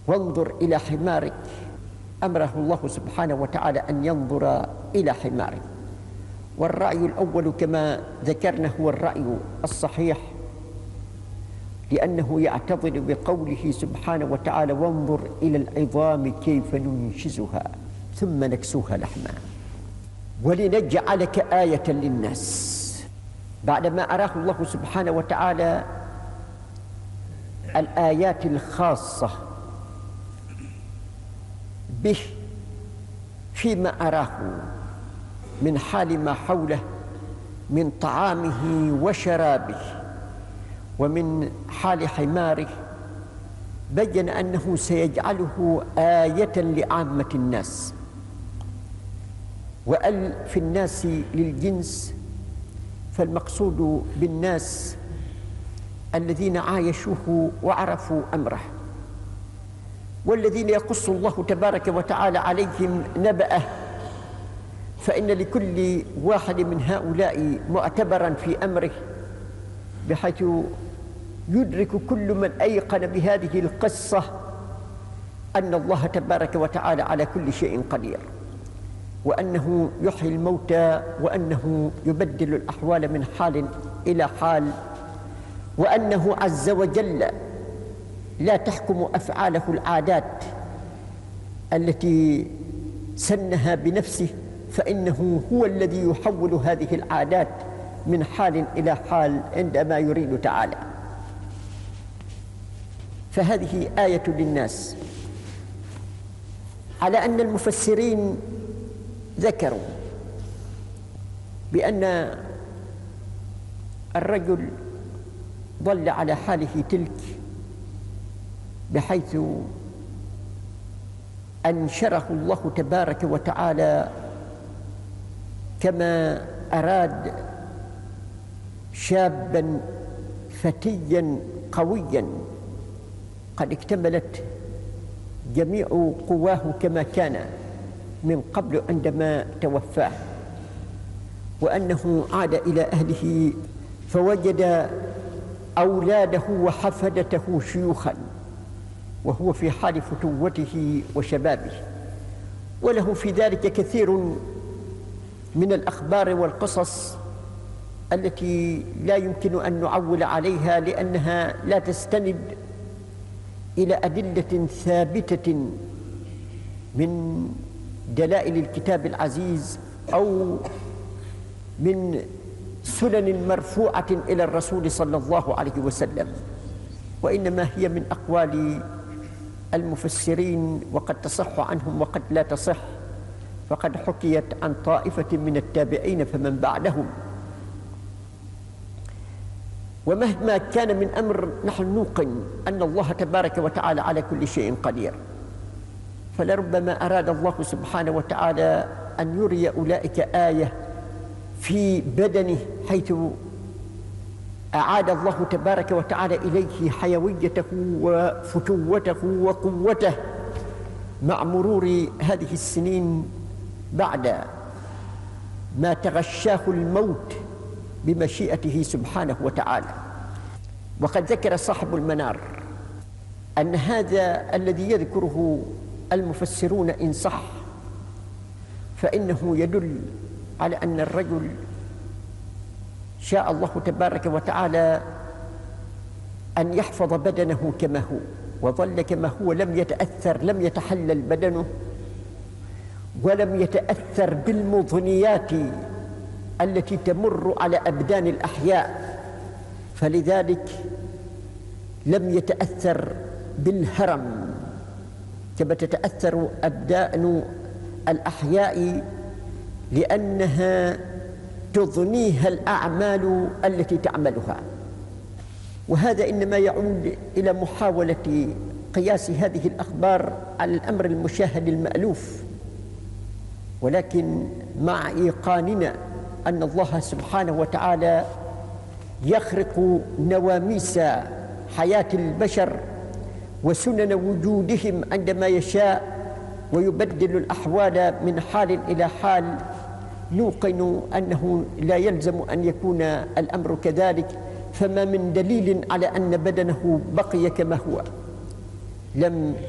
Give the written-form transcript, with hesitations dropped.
وانظر إلى حمارك، أمره الله سبحانه وتعالى أن ينظر إلى حمارك. والرأي الأول كما ذكرنا هو الرأي الصحيح، لأنه يعتضد بقوله سبحانه وتعالى: وانظر إلى العظام كيف ننشزها ثم نكسوها لحما ولنجعلك آية للناس. بعدما أراه الله سبحانه وتعالى الآيات الخاصة به فيما أراه من حال ما حوله من طعامه وشرابه ومن حال حماره، بين أنه سيجعله آية لعامة الناس. وأل في الناس للجنس، فالمقصود بالناس الذين عايشوه وعرفوا أمره، والذين يقص الله تبارك وتعالى عليهم نبأه، فإن لكل واحد من هؤلاء معتبرا في أمره، بحيث يدرك كل من أيقن بهذه القصة أن الله تبارك وتعالى على كل شيء قدير، وأنه يحيي الموتى، وأنه يبدل الأحوال من حال إلى حال، وأنه عز وجل لا تحكم أفعاله العادات التي سنها بنفسه، فإنه هو الذي يحول هذه العادات من حال إلى حال عندما يريد تعالى. فهذه آية للناس، على أن المفسرين ذكروا بأن الرجل ظل على حاله تلك، بحيث أنشره الله تبارك وتعالى كما أراد شابا فتيا قويا قد اكتملت جميع قواه كما كان من قبل عندما توفاه، وأنه عاد إلى أهله فوجد أولاده وحفدته شيوخا، وهو في حال فتوته وشبابه، وله في ذلك كثير من الأخبار والقصص التي لا يمكن أن نعول عليها، لأنها لا تستند إلى أدلة ثابتة من دلائل الكتاب العزيز أو من سنن مرفوعة إلى الرسول صلى الله عليه وسلم، وإنما هي من أقوال المفسرين، وقد تصح عنهم وقد لا تصح، فقد حكيت عن طائفة من التابعين فمن بعدهم. ومهما كان من أمر، نحن نوقن أن الله تبارك وتعالى على كل شيء قدير، فلربما أراد الله سبحانه وتعالى أن يري أولئك آية في بدنه، حيث أعاد الله تبارك وتعالى إليه حيويته وفتوته وقوته مع مرور هذه السنين بعد ما تغشاه الموت بمشيئته سبحانه وتعالى. وقد ذكر صاحب المنار أن هذا الذي يذكره المفسرون إن صح، فإنه يدل على أن الرجل شاء الله تبارك وتعالى أن يحفظ بدنه كما هو، وظل كما هو، لم يتأثر، لم يتحلل بدنه، ولم يتأثر بالمضنيات التي تمر على أبدان الأحياء، فلذلك لم يتأثر بالهرم كما تتأثر أبدان الأحياء، لأنها تضنيها الأعمال التي تعملها. وهذا إنما يعود إلى محاولة قياس هذه الأخبار على الأمر المشاهد المألوف، ولكن مع إيقاننا أن الله سبحانه وتعالى يخرق نواميس حياة البشر وسنن وجودهم عندما يشاء، ويبدل الأحوال من حال إلى حال، نوقن أنه لا يلزم أن يكون الأمر كذلك، فما من دليل على أن بدنه بقي كما هو. لم